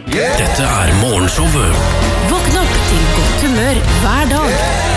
Dette Morgenshowet. Våkn opp til godt humør hver dag.